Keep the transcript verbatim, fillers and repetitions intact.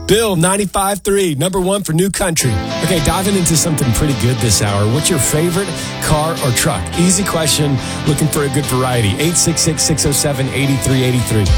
Bill, ninety-five three, number one for New Country. Okay, diving into something pretty good this hour. What's your favorite car or truck? Easy question, looking for a good variety. eight six six, six oh seven, eight three eight three.